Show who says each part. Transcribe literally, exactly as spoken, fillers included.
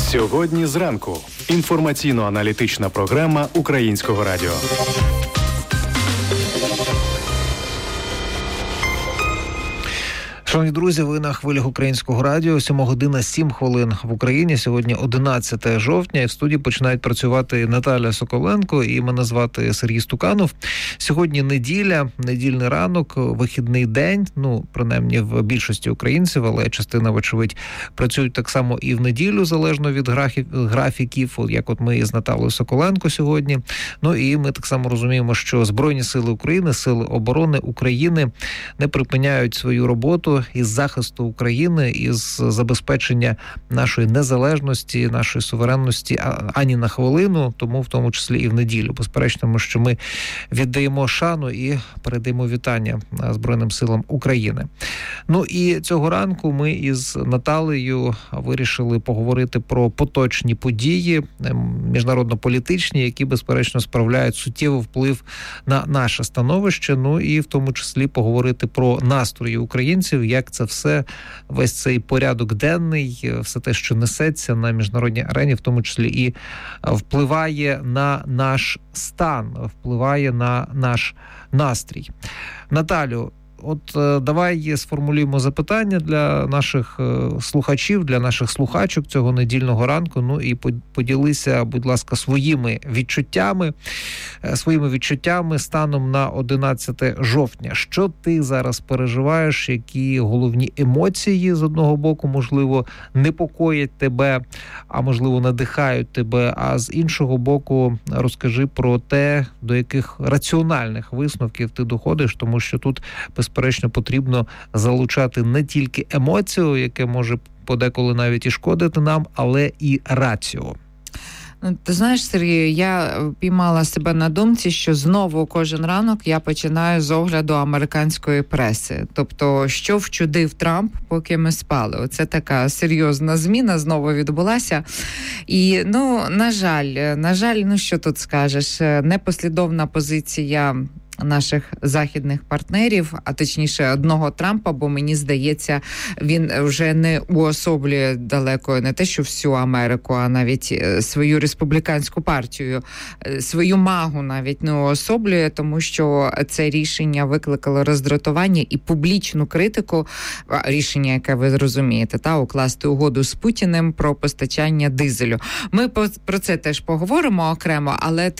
Speaker 1: Сьогодні зранку. Інформаційно-аналітична програма Українського радіо.
Speaker 2: Шановні друзі, ви на хвилях Українського радіо. сьома година сім хвилин в Україні. Сьогодні одинадцяте жовтня. І в студії починають працювати Наталя Соколенко і мене звати Сергій Стуканов. Сьогодні неділя, недільний ранок, вихідний день. Ну, принаймні в більшості українців, але частина, вочевидь, працюють так само і в неділю, залежно від графіків, як от ми з Наталею Соколенко сьогодні. Ну і ми так само розуміємо, що Збройні сили України, Сили оборони України не припиняють свою роботу із захисту України, із забезпечення нашої незалежності, нашої суверенності ані на хвилину, тому в тому числі і в неділю. Безперечно, що ми віддаємо шану і передаємо вітання Збройним силам України. Ну і цього ранку ми із Наталею вирішили поговорити про поточні події, міжнародно-політичні, які, безперечно, справляють суттєвий вплив на наше становище, ну і в тому числі поговорити про настрої українців, як це все, весь цей порядок денний, все те, що несеться на міжнародній арені, в тому числі і впливає на наш стан, впливає на наш настрій. Наталю, от давай сформулюємо запитання для наших слухачів, для наших слухачок цього недільного ранку. Ну і поділися, будь ласка, своїми відчуттями, своїми відчуттями станом на одинадцяте жовтня. Що ти зараз переживаєш? Які головні емоції з одного боку, можливо, непокоять тебе, а можливо, надихають тебе, а з іншого боку, розкажи про те, до яких раціональних висновків ти доходиш, тому що тут безперечно, потрібно залучати не тільки емоцію, яке може подеколи навіть і шкодити нам, але і раціо.
Speaker 3: Ну, ти знаєш, Сергію, я піймала себе на думці, що знову кожен ранок я починаю з огляду американської преси. Тобто, що вчудив Трамп, поки ми спали. Оце така серйозна зміна знову відбулася. І, ну, на жаль, на жаль, ну що тут скажеш, непослідовна позиція наших західних партнерів, а точніше одного Трампа, бо мені здається, він вже не уособлює далеко не те, що всю Америку, а навіть свою республіканську партію, свою магу навіть не уособлює, тому що це рішення викликало роздратування і публічну критику, рішення, яке ви розумієте, та укласти угоду з Путіним про постачання дизелю. Ми про це теж поговоримо окремо, але